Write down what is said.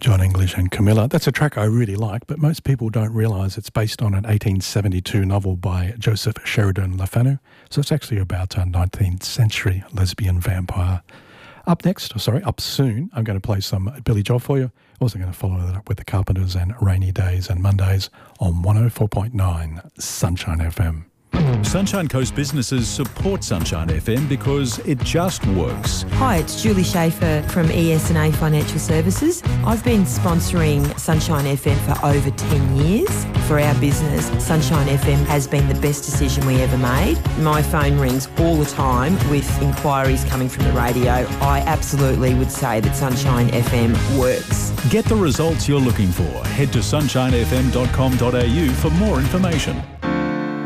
John English and Camilla. That's a track I really like, but most people don't realise it's based on an 1872 novel by Joseph Sheridan Le Fanu. So it's actually about a 19th century lesbian vampire. Up soon, I'm going to play some Billy Joel for you. Also going to follow that up with the Carpenters and Rainy Days and Mondays on 104.9 Sunshine FM. Sunshine Coast businesses support Sunshine FM because it just works. Hi, it's Julie Schaefer from ES&A Financial Services. I've been sponsoring Sunshine FM for over 10 years. For our business, Sunshine FM has been the best decision we ever made. My phone rings all the time with inquiries coming from the radio. I absolutely would say that Sunshine FM works. Get the results you're looking for. Head to sunshinefm.com.au for more information.